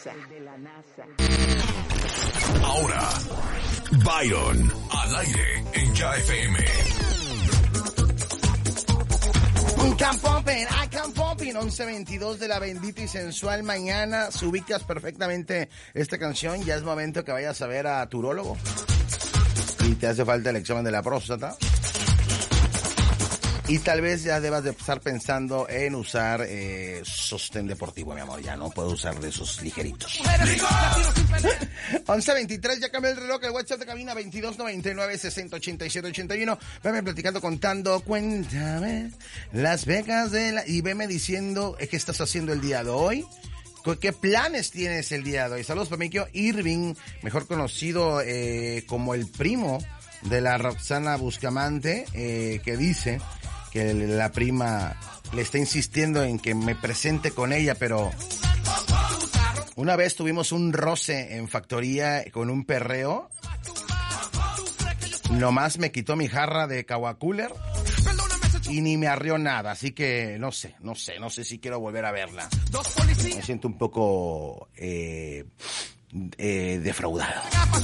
Ahora, Byron, al aire en Ya FM. Can Pumping, I Can Pumping, 11:22 de la bendita y sensual mañana. Si ubicas perfectamente esta canción, ya es momento que vayas a ver a tu urólogo. Y te hace falta el examen de la próstata. Y tal vez ya debas de estar pensando en usar sostén deportivo, mi amor. Ya no puedo usar de esos ligeritos. 11:23, ya cambió el reloj. El WhatsApp de cabina 2299-608781. Veme platicando, contando, cuéntame las becas de la... Y veme diciendo qué estás haciendo el día de hoy. ¿Qué planes tienes el día de hoy? Saludos para mi querido Irving, mejor conocido como el primo de la Roxana Buscamante, que dice que la prima le está insistiendo en que me presente con ella, pero una vez tuvimos un roce en factoría con un perreo. Nomás me quitó mi jarra de Kawa Cooler y ni me arrió nada, así que no sé si quiero volver a verla. Me siento un poco defraudado.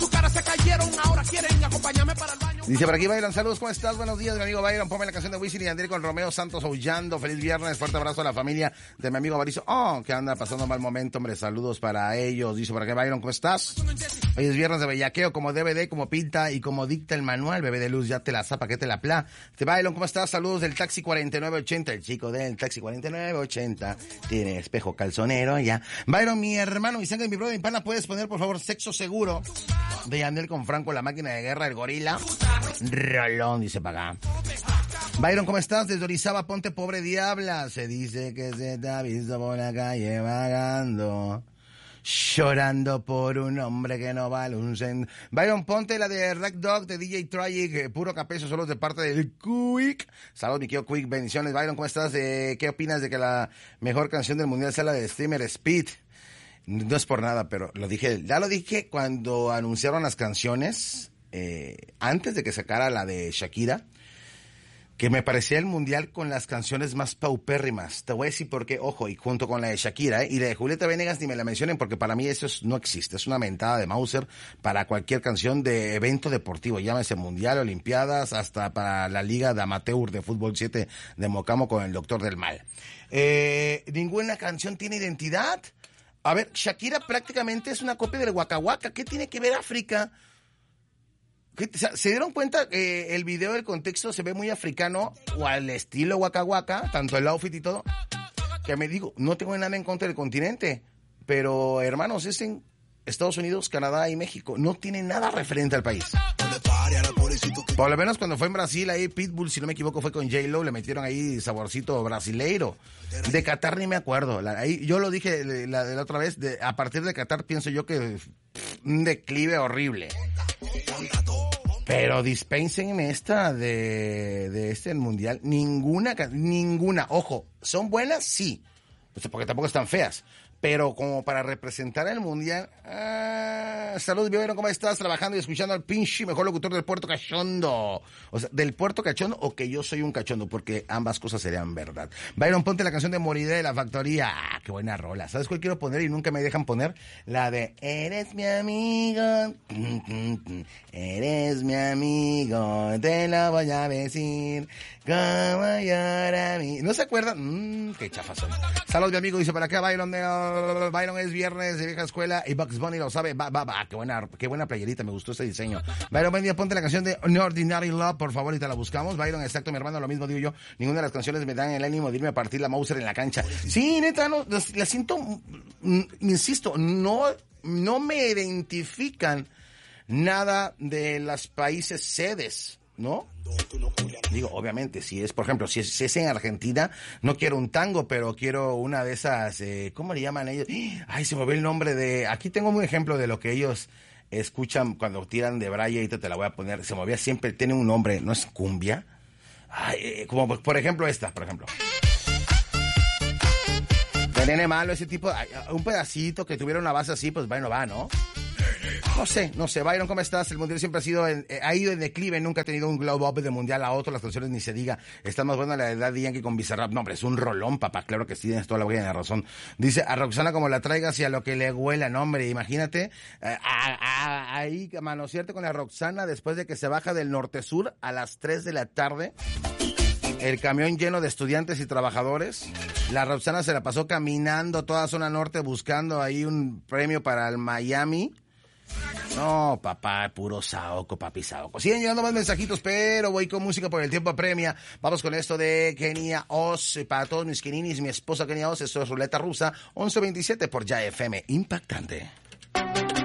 Dice por aquí Byron, saludos, ¿cómo estás? Buenos días, mi amigo Byron, ponme la canción de Wisin y Yandel con Romeo Santos aullando. Feliz viernes, fuerte abrazo a la familia de mi amigo Barizo. Que anda pasando un mal momento, hombre, saludos para ellos. Dice por aquí Byron, ¿cómo estás? Hoy es viernes de bellaqueo, como DVD, como pinta y como dicta el manual. Bebé de luz, ya te la zapa, que te la pla. Byron, ¿cómo estás? Saludos del Taxi 4980, el chico del Taxi 4980. Tiene espejo calzonero ya. Byron, mi hermano, mi sangre, mi brother, mi pana, ¿puedes poner por favor Sexo Seguro de Yandel con Franco, la máquina de guerra, el gorila? Rolón, dice para acá. Byron, ¿cómo estás? Desde Orizaba, ponte Pobre Diabla. Se dice que se te ha visto por la calle vagando, llorando por un hombre que no vale un cent. Byron, ponte la de Rack Dog de DJ Tragic, puro capezo, solo de parte del Quick. Saludos, mi querido Quick, bendiciones. Byron, ¿cómo estás? ¿Qué opinas de que la mejor canción del mundial sea la de Streamer Speed? No es por nada, pero ya lo dije cuando anunciaron las canciones, antes de que sacara la de Shakira, que me parecía el mundial con las canciones más paupérrimas. Te voy a decir por qué, ojo, y junto con la de Shakira, y la de Julieta Venegas ni me la mencionen, porque para mí eso no existe. Es una mentada de Mauser para cualquier canción de evento deportivo, llámese mundial, olimpiadas, hasta para la liga de amateur de fútbol 7 de Mocamo con el Doctor del Mal. Ninguna canción tiene identidad. A ver, Shakira prácticamente es una copia del Waka Waka. ¿Qué tiene que ver África? ¿Se dieron cuenta que el video, el contexto se ve muy africano o al estilo Waka Waka, tanto el outfit y todo? Que me digo, no tengo nada en contra del continente, pero hermanos, es en Estados Unidos, Canadá y México. No tiene nada referente al país. Por lo menos cuando fue en Brasil, ahí Pitbull, si no me equivoco, fue con J-Lo, le metieron ahí saborcito brasileiro. De Qatar ni me acuerdo. Ahí, yo lo dije la otra vez, a partir de Qatar pienso yo que un declive horrible. Pero dispensen esta de el mundial, ninguna, ojo, ¿son buenas? Sí, pues porque tampoco están feas. Pero como para representar el mundial, saludos, Byron, ¿cómo estás? Trabajando y escuchando al pinche mejor locutor del Puerto Cachondo. O sea, del Puerto Cachondo o que yo soy un cachondo, porque ambas cosas serían verdad. Byron, ponte la canción de Moriré de La Factoría. Qué buena rola. ¿Sabes cuál quiero poner y nunca me dejan poner? La de Eres mi amigo, eres mi amigo, te lo voy a decir, como llora mi... ¿No se acuerdan? Qué chafas son. Saludos, mi amigo, dice para acá, Byron es viernes de vieja escuela y Bugs Bunny lo sabe. Qué buena playerita, me gustó ese diseño. Byron, buen día, ponte la canción de Ordinary Love, por favor, y te la buscamos. Byron, exacto, mi hermano, lo mismo digo yo. Ninguna de las canciones me dan el ánimo de irme a partir la Mauser en la cancha. Sí, neta, no, la siento, insisto, no me identifican nada de los países sedes, ¿no? Digo, obviamente, si es, por ejemplo, si es en Argentina, no quiero un tango, pero quiero una de esas, ¿cómo le llaman ellos? Ay, se me olvidó el nombre de... Aquí tengo un ejemplo de lo que ellos escuchan cuando tiran de braille, y te la voy a poner, se me olvida, siempre tiene un nombre, ¿no es cumbia? Ay, como por ejemplo esta, por ejemplo. De Nene Malo, ese tipo, un pedacito que tuviera una base así, pues bueno, va, ¿no? No sé, Byron, ¿cómo estás? El mundial siempre ha ido en declive, nunca ha tenido un glow up de mundial a otro, las canciones ni se diga, está más buena la edad de Yankee con Bizarrap. No, hombre, es un rolón, papá, claro que sí, tienes toda la buena razón. Dice, a Roxana como la traigas y a lo que le huela, no, hombre, imagínate, ahí manosearte con la Roxana después de que se baja del norte-sur a las 3 de la tarde. El camión lleno de estudiantes y trabajadores. La Roxana se la pasó caminando toda zona norte buscando ahí un premio para el Miami. No, papá, puro saoco, papi, saoco. Siguen llegando más mensajitos, pero voy con música por el tiempo apremia. Vamos con esto de Kenia Oz. Para todos mis keninis, mi esposa Kenia Oz. Esto es Ruleta Rusa, 11:27 por Ya FM. Impactante.